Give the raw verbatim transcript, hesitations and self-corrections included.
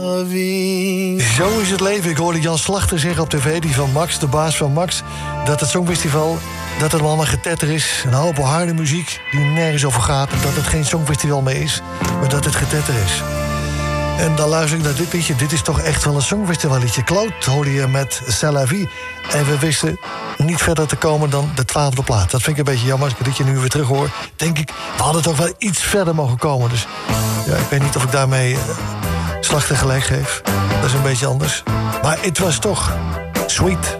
Zo is het leven. Ik hoorde Jan Slachter zeggen op tv, die van Max, de baas van Max, dat het Songfestival, dat het allemaal getetter is. Een hoop harde muziek die nergens over gaat. Dat het geen Songfestival meer is, maar dat het getetter is. En dan luister ik naar dit liedje. Dit is toch echt wel een Songfestivalliedje. Claude hoorde je met C'est la vie. En we wisten niet verder te komen dan de twaalfde plaat. Dat vind ik een beetje jammer. Als ik het liedje nu weer terug hoor, denk ik, we hadden toch wel iets verder mogen komen. Dus ja, ik weet niet of ik daarmee uh, Slachter gelijk geef. Dat is een beetje anders. Maar het was toch sweet.